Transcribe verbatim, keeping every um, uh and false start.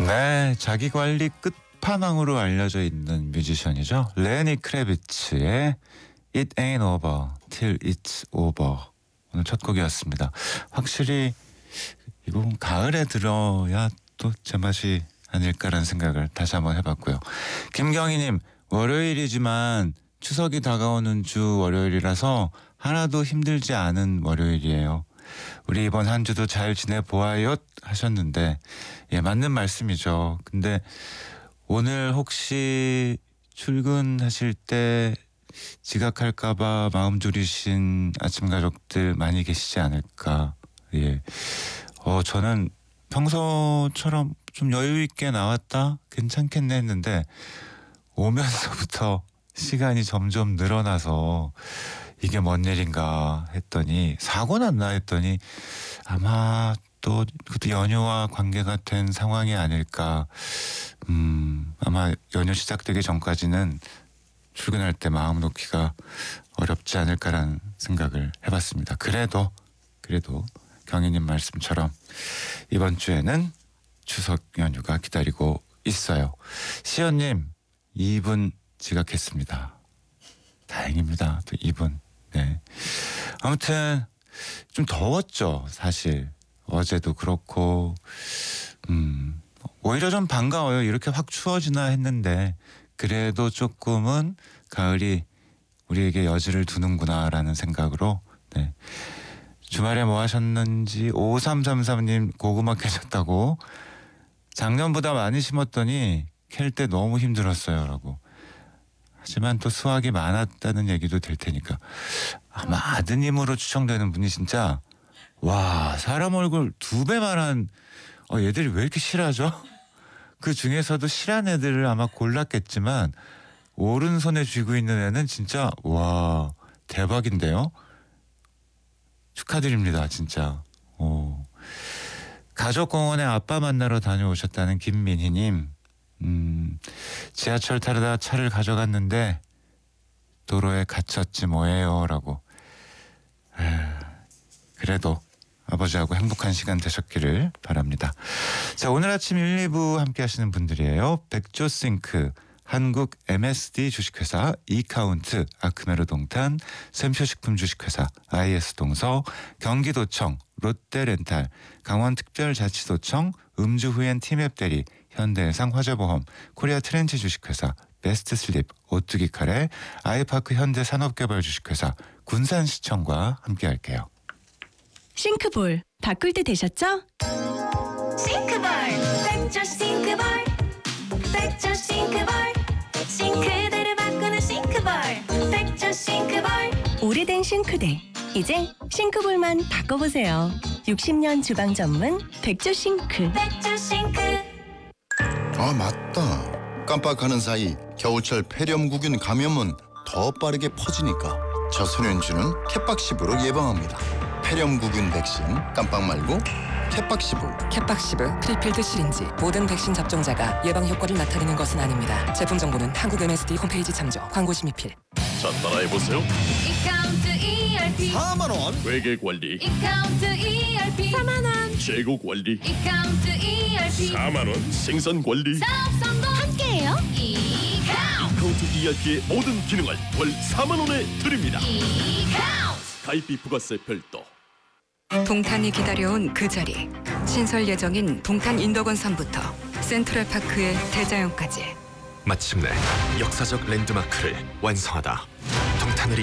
네, 자기관리 끝판왕으로 알려져 있는 뮤지션이죠. 레니 크레비츠의 It Ain't Over Till It's Over 오늘 첫 곡이었습니다. 확실히 이 곡은 가을에 들어야 또 제맛이 아닐까라는 생각을 다시 한번 해봤고요. 김경희님, 월요일이지만 추석이 다가오는 주 월요일이라서 하나도 힘들지 않은 월요일이에요. 우리 이번 한 주도 잘 지내보아요 하셨는데, 예, 맞는 말씀이죠. 근데 오늘 혹시 출근하실 때 지각할까봐 마음 졸이신 아침 가족들 많이 계시지 않을까. 예, 어 저는 평소처럼 좀 여유 있게 나왔다 괜찮겠네 했는데 오면서부터 시간이 점점 늘어나서 이게 뭔 일인가 했더니 사고 났나 했더니 아마 또 그것도 연휴와 관계가 된 상황이 아닐까. 음 아마 연휴 시작되기 전까지는 출근할 때 마음 놓기가 어렵지 않을까라는 생각을 해봤습니다. 그래도 그래도 경희님 말씀처럼 이번 주에는 추석 연휴가 기다리고 있어요. 시연님, 이 분 지각했습니다. 다행입니다. 또 이 분. 네. 아무튼 좀 더웠죠, 사실. 어제도 그렇고, 음, 오히려 좀 반가워요. 이렇게 확 추워지나 했는데, 그래도 조금은 가을이 우리에게 여지를 두는구나라는 생각으로, 네. 주말에 뭐 하셨는지, 오삼삼삼님 고구마 캐셨다고, 작년보다 많이 심었더니 캘 때 너무 힘들었어요 라고. 하지만 또 수확이 많았다는 얘기도 될 테니까 아마 아드님으로 추정되는 분이 진짜 와, 사람 얼굴 두 배만한, 어, 얘들이 왜 이렇게 실하죠? 그 중에서도 실한 애들을 아마 골랐겠지만 오른손에 쥐고 있는 애는 진짜 와, 대박인데요. 축하드립니다 진짜. 오. 가족공원에 아빠 만나러 다녀오셨다는 김민희님, 음, 지하철 타려다 차를 가져갔는데 도로에 갇혔지 뭐예요 라고. 에휴, 그래도 아버지하고 행복한 시간 되셨기를 바랍니다. 자, 오늘 아침 일, 이 부 함께 하시는 분들이에요. 백조싱크, 한국 엠에스디 주식회사, 이카운트, 아크메르 동탄, 샘표식품 주식회사, 아이에스 동서, 경기도청, 롯데렌탈, 강원특별자치도청, 음주후엔 티맵대리, 현대해상 화재보험, 코리아 트렌치 주식회사, 베스트슬립, 오뚜기 카레, 아이파크 현대산업개발 주식회사, 군산시청과 함께할게요. 싱크볼 바꿀 때 되셨죠? 싱크볼, 백조 싱크볼, 백조 싱크볼, 싱크대를 바꾸는 싱크볼, 백조 싱크볼. 오래된 싱크대, 이제 싱크볼만 바꿔보세요. 육십 년 주방 전문 백조 싱크. 백조 싱크. 아, 맞다. 깜빡하는 사이 겨울철 폐렴구균 감염은 더 빠르게 퍼지니까 저소년주는 캣박시브로 예방합니다. 폐렴구균 백신 깜빡 말고 캣박시브. 캣박시브 프리필드 시린지 모든 백신 접종자가 예방 효과를 나타내는 것은 아닙니다. 제품 정보는 한국 엠에스디 홈페이지 참조. 광고 심의필. 자, 따라해보세요. 이카운트 이알피 사만 원. 회계 관리. 이카운트 이알피 사만 원. 재고 관리. 이카운트 이알피 사만 원. 생산 관리. 사업 성공 함께해요. 이카운트 카운트 이알피의 모든 기능을 월 사만 원에 드립니다. 이카운트. 가입비 부가세 별도. 동탄이 기다려온 그 자리. 신설 예정인 동탄 인덕원산부터 센트럴파크의 대자연까지. 마침내 역사적 랜드마크를 완성하다. 동탄을